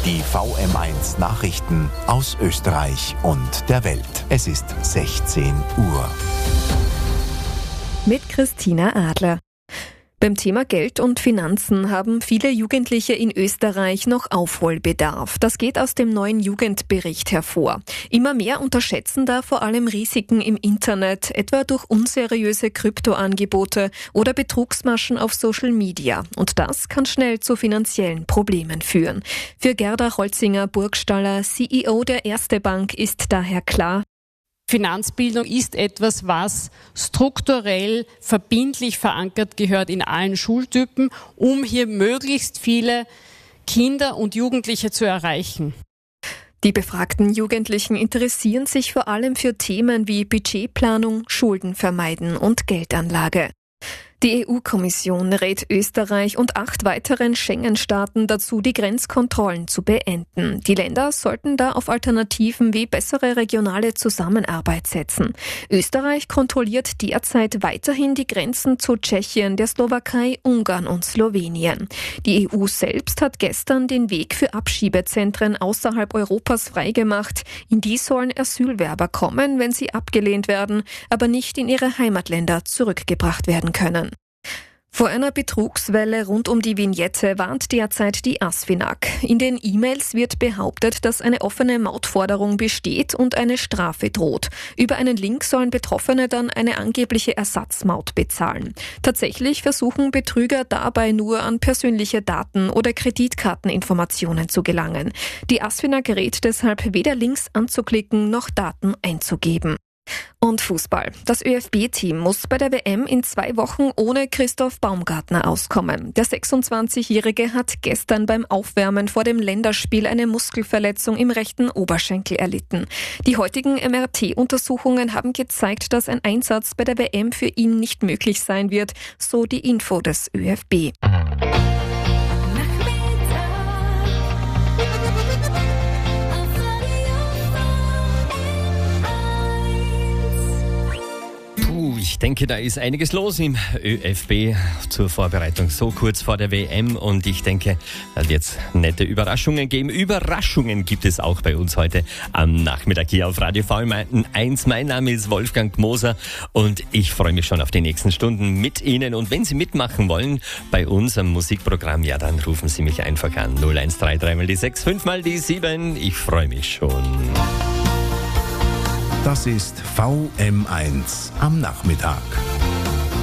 Die VM1 Nachrichten aus Österreich und der Welt. Es ist 16 Uhr. Mit Christina Adler. Beim Thema Geld und Finanzen haben viele Jugendliche in Österreich noch Aufholbedarf. Das geht aus dem neuen Jugendbericht hervor. Immer mehr unterschätzen da vor allem Risiken im Internet, etwa durch unseriöse Kryptoangebote oder Betrugsmaschen auf Social Media. Und das kann schnell zu finanziellen Problemen führen. Für Gerda Holzinger-Burgstaller, CEO der Erste Bank, ist daher klar: Finanzbildung ist etwas, was strukturell verbindlich verankert gehört in allen Schultypen, um hier möglichst viele Kinder und Jugendliche zu erreichen. Die befragten Jugendlichen interessieren sich vor allem für Themen wie Budgetplanung, Schulden vermeiden und Geldanlage. Die EU-Kommission rät Österreich und 8 weiteren Schengen-Staaten dazu, die Grenzkontrollen zu beenden. Die Länder sollten da auf Alternativen wie bessere regionale Zusammenarbeit setzen. Österreich kontrolliert derzeit weiterhin die Grenzen zu Tschechien, der Slowakei, Ungarn und Slowenien. Die EU selbst hat gestern den Weg für Abschiebezentren außerhalb Europas freigemacht. In die sollen Asylwerber kommen, wenn sie abgelehnt werden, aber nicht in ihre Heimatländer zurückgebracht werden können. Vor einer Betrugswelle rund um die Vignette warnt derzeit die ASFINAG. In den E-Mails wird behauptet, dass eine offene Mautforderung besteht und eine Strafe droht. Über einen Link sollen Betroffene dann eine angebliche Ersatzmaut bezahlen. Tatsächlich versuchen Betrüger dabei nur an persönliche Daten oder Kreditkarteninformationen zu gelangen. Die ASFINAG rät deshalb, weder Links anzuklicken noch Daten einzugeben. Und Fußball. Das ÖFB-Team muss bei der WM in 2 Wochen ohne Christoph Baumgartner auskommen. Der 26-Jährige hat gestern beim Aufwärmen vor dem Länderspiel eine Muskelverletzung im rechten Oberschenkel erlitten. Die heutigen MRT-Untersuchungen haben gezeigt, dass ein Einsatz bei der WM für ihn nicht möglich sein wird, so die Info des ÖFB. Ich denke, da ist einiges los im ÖFB zur Vorbereitung so kurz vor der WM und ich denke, da wird jetzt nette Überraschungen geben. Überraschungen gibt es auch bei uns heute am Nachmittag hier auf Radio VM1. Mein Name ist Wolfgang Moser und ich freue mich schon auf die nächsten Stunden mit Ihnen. Und wenn Sie mitmachen wollen bei uns am Musikprogramm, ja, dann rufen Sie mich einfach an. 0133 mal die 6, 5 mal die 7. Ich freue mich schon. Das ist VM1 am Nachmittag.